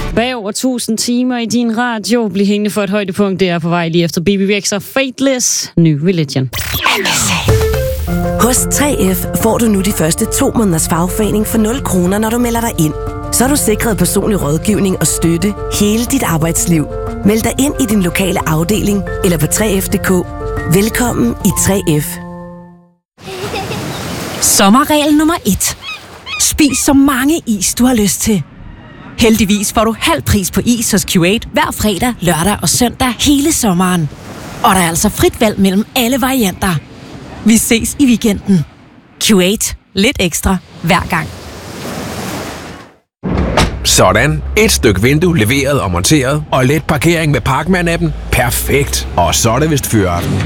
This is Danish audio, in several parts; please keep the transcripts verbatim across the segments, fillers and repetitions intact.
Bag over tusind timer i din radio. Bliv hængende for et højdepunkt. Det er på vej lige efter B B Rex og Fateless. Ny Religion. Hos tre F får du nu de første to måneders fagforening for nul kroner, når du melder dig ind. Så er du sikret personlig rådgivning og støtte hele dit arbejdsliv. Meld dig ind i din lokale afdeling eller på tre F punktum d k. Velkommen i tre F. Sommerregel nummer et. Spis så mange is, du har lyst til. Heldigvis får du halv pris på is hos Q otte hver fredag, lørdag og søndag hele sommeren. Og der er altså frit valg mellem alle varianter. Vi ses i weekenden. Q otte. Lidt ekstra hver gang. Sådan. Et stykke vindue leveret og monteret, og let parkering med Parkman-appen. Perfekt. Og så er det vist fyraften.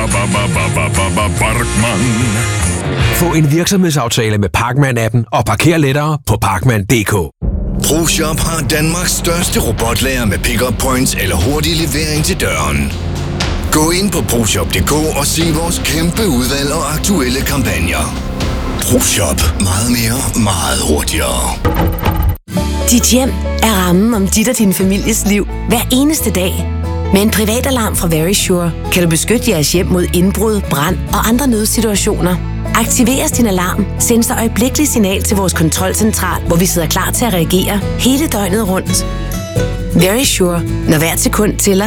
Få en virksomhedsaftale med Parkman-appen og parker lettere på parkman punktum d k. ProShop har Danmarks største robotlager med pick-up points eller hurtig levering til døren. Gå ind på proshop punktum d k og se vores kæmpe udvalg og aktuelle kampagner. ProShop. Meget mere, meget hurtigere. Dit hjem er rammen om dit og din families liv hver eneste dag. Med en privatalarm fra Verisure kan du beskytte jeres hjem mod indbrud, brand og andre nødsituationer. Aktiveres din alarm, sendes der øjeblikkeligt signal til vores kontrolcentral, hvor vi sidder klar til at reagere hele døgnet rundt. Verisure. Når hvert sekund tæller.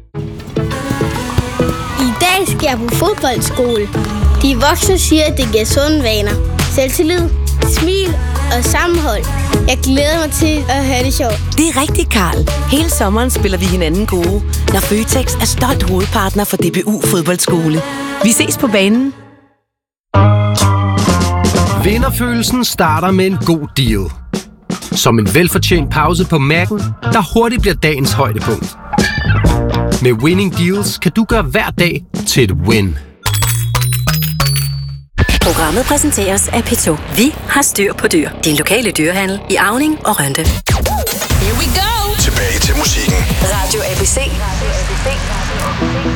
I dag skal jeg på fodboldskole. De voksne siger, at det giver sunde vaner. Selvtillid, smil og sammenhold. Jeg glæder mig til at have det sjovt. Det er rigtigt, Karl. Hele sommeren spiller vi hinanden gode, når Føtex er stolt hovedpartner for D B U Fodboldskole. Vi ses på banen. Vinderfølelsen starter med en god deal. Som en velfortjent pause på Mac'en, der hurtigt bliver dagens højdepunkt. Med Winning Deals kan du gøre hver dag til et win. Programmet præsenteres af P to. Vi har styr på dyr. Din lokale dyrehandel i Auning og Rønde. Here we go! Tilbage til musikken. Radio A B C.